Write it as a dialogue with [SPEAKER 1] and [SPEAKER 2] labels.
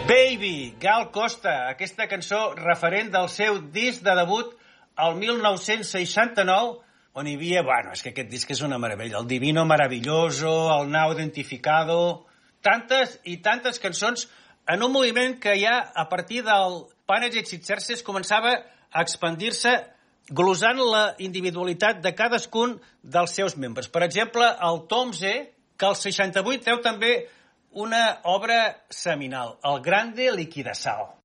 [SPEAKER 1] Baby, Gal Costa, aquesta cançó referent del seu disc de debut el 1969, on hi havia, bueno, és que aquest disc és una meravella, el Divino Maravilloso, el Now Identificado, tantes i tantes cançons en un moviment que ja a partir del Panage Circerses començava a expandir-se glosant la individualitat de cadascun dels seus membres. Per exemple, el Tom Z, que al 68 treu també una obra seminal, El Grande Liquidasal.